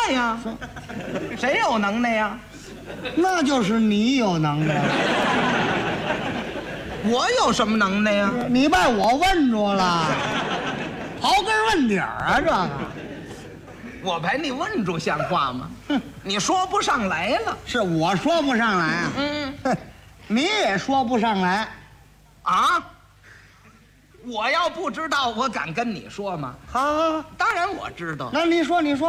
呀？谁有能耐呀？ 那就是你有能耐。 我有什么能耐呀？ 你把我问住了，刨根问底儿啊，这个我把你问住像话吗？你说不上来了。 是我说不上来啊。哼，你也说不上来。 啊！我要不知道，我敢跟你说吗？ 好， 当然我知道。 那你说，你说。